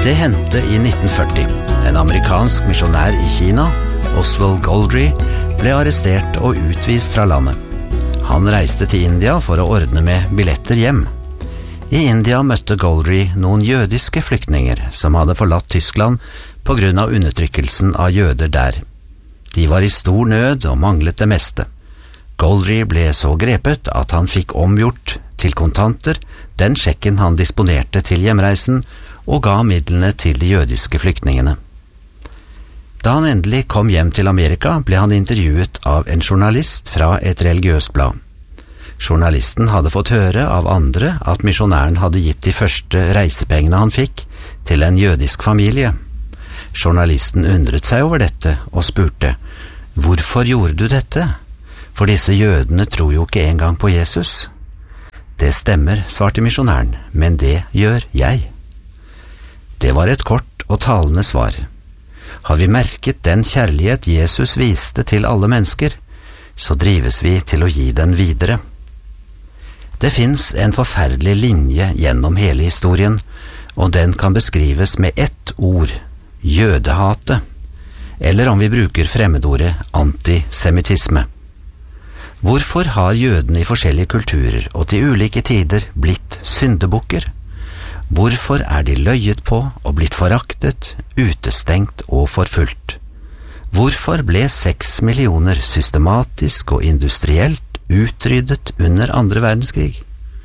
Det hendte i 1940. En amerikansk misjonær i Kina, Oswald Goldry, ble arrestert og utvist fra landet. Han reiste til India for å ordne med billetter hjem. I India møtte Goldry noen jødiske flyktninger som hadde forlatt Tyskland på grunn av undertrykkelsen av jøder der. De var i stor nød og manglet det meste. Goldry ble så grepet at han fikk omgjort til kontanter den sjekken han disponerte til hjemreisen, og ga midlene til de jødiske flyktningene. Da han endelig kom hjem til Amerika, ble han intervjuet av en journalist fra et religiøst blad. Journalisten hadde fått høre av andre at misjonæren hadde gitt de første reisepengene han fikk til en jødisk familie. Journalisten undret seg over dette og spurte, «Hvorfor gjorde du dette? For disse jødene tror jo ikke engang på Jesus.» «Det stemmer», svarte misjonæren, «men det gjør jeg.» Det var et kort og talende svar. Har vi merket den kjærlighet Jesus viste til alle mennesker, så drives vi til å gi den videre. Det finnes en forferdelig linje gjennom hele historien, og den kan beskrives med ett ord, jødehate, eller om vi bruker fremmedordet antisemittisme. Hvorfor har jødene i forskjellige kulturer og til ulike tider blitt syndebukker? Hvorfor er de løyet på og blitt foraktet, utestengt og forfulgt? Hvorfor ble 6 millioner systematisk og industrielt utryddet under andre verdenskrig?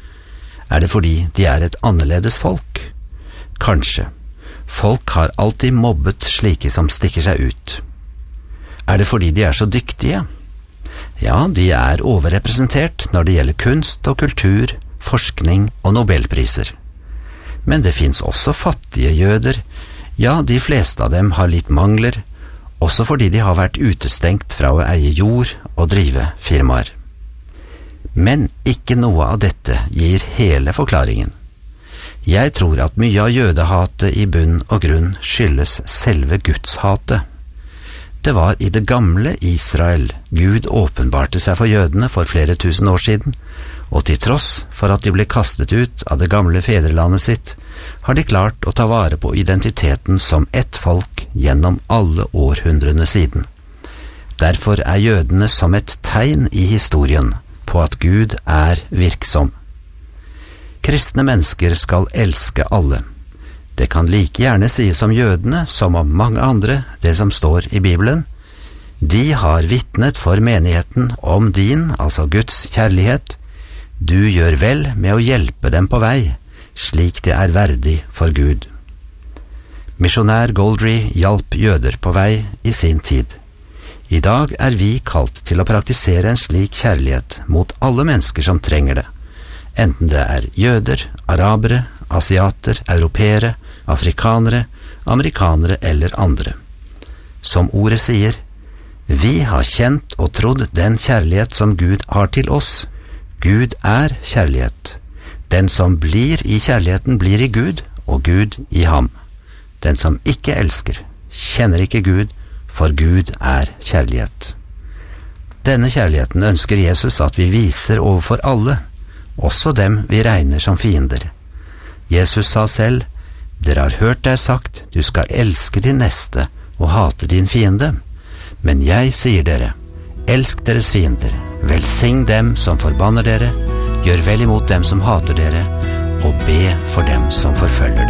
Er det fordi de er et annerledes folk? Kanskje. Folk har alltid mobbet slike som stikker seg ut. Er det fordi de er så dyktige? Ja, de er overrepresentert når det gjelder kunst og kultur, forskning og nobelpriser. Men det finnes også fattige jøder. Ja, de fleste av dem har litt mangler, også fordi de har vært utestengt fra å eie jord og drive firmaer. Men ikke noe av dette gir hele forklaringen. Jeg tror at mye av jødehatet i bunn og grunn skyldes selve gudshatet. Det var i det gamle Israel Gud åpenbarte seg for jødene for flere tusen år siden, og til tross for at de ble kastet ut av det gamle fedrelandet sitt, har de klart å ta vare på identiteten som ett folk gjennom alle århundrene siden. Derfor er jødene som et tegn i historien på at Gud er virksom. Kristne mennesker skal elske alle. Det kan like gjerne sies om jødene som om mange andre, det som står i Bibelen. De har vitnet for menigheten om din, altså Guds kjærlighet. Du gjør vel med å hjelpe dem på vei, slik det er verdig for Gud. Misjonær Goldry hjalp jøder på vei i sin tid. I dag er vi kalt til å praktisere en slik kjærlighet mot alle mennesker som trenger det, enten det er jøder, arabere, asiater, europeere, afrikanere, amerikanere eller andre. Som ordet sier, vi har kjent og trodd den kjærlighet som Gud har til oss. Gud er kjærlighet. Den som blir i kjærligheten blir i Gud, og Gud i ham. Den som ikke elsker, kjenner ikke Gud, for Gud er kjærlighet. Denne kjærligheten ønsker Jesus at vi viser overfor alle, også dem vi regner som fiender. Jesus sa selv, dere har hørt deg sagt, du skal elske din neste og hate din fiende. Men jeg sier dere, elsk deres fiender, velsign dem som forbanner dere, gjør vel imot dem som hater dere, og be for dem som forfølger dere.